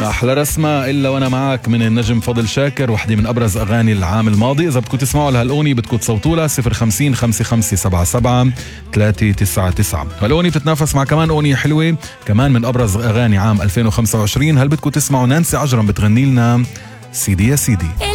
أحلى رسمة إلا وأنا معك من النجم فضل شاكر، وحدة من أبرز أغاني العام الماضي. إذا بدكم تسمعوا لهالأغنية بدكم تصوتوا لها 050 5577 399. هالأغنية بتتنافس مع كمان أغنية حلوة كمان من أبرز أغاني عام 2025. هل بدكم تسمعوا نانسي عجرم بتغني لنا سيدي يا سيدي؟